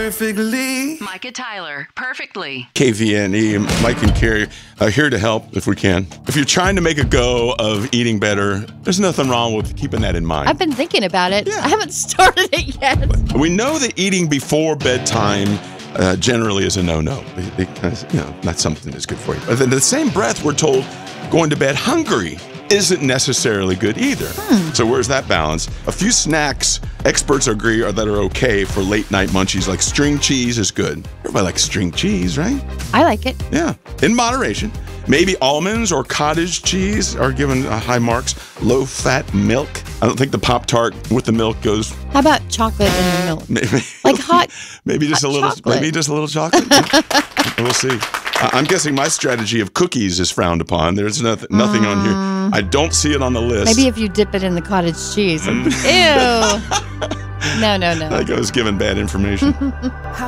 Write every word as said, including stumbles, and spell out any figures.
perfectly. Micah Tyler, perfectly. K V N E, Mike and Carrie, uh, here to help if we can. If you're trying to make a go of eating better, there's nothing wrong with keeping that in mind. I've been thinking about it. Yeah. I haven't started it yet. We know that eating before bedtime uh, generally is a no-no, because, you know, not something that's good for you. But in the same breath, we're told going to bed hungry isn't necessarily good either. Hmm. So where's that balance? A few snacks experts agree are that are okay for late night munchies, like string cheese is good. Everybody likes string cheese, right? I like it. Yeah, in moderation. Maybe almonds or cottage cheese are given uh, high marks. Low-fat milk. I don't think the Pop-Tart with the milk goes. How about chocolate in the milk? Maybe, Like hot. maybe just hot a little. chocolate. Maybe just a little chocolate. We'll see. I- I'm guessing my strategy of cookies is frowned upon. There's nothing, nothing Mm. on here. I don't see it on the list. Maybe if you dip it in the cottage cheese. Ew. No, no, no. Like I was given bad information.